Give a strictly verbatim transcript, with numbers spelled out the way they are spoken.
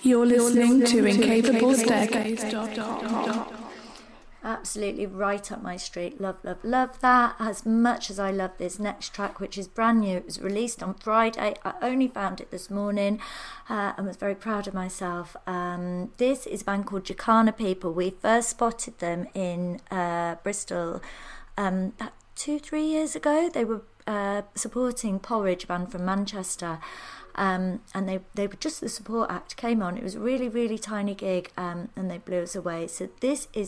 You're listening to Incapable Staircase dot com. Absolutely right up my street. Love, love, love that. As much as I love this next track, which is brand new. It was released on Friday. I only found it this morning uh, and was very proud of myself. Um, this is a band called Jacana People. We first spotted them in uh, Bristol um, about two, three years ago. They were uh, supporting Porridge, a band from Manchester. Um, and they, they were just the support act came on. It was a really, really tiny gig, um, and they blew us away. So this is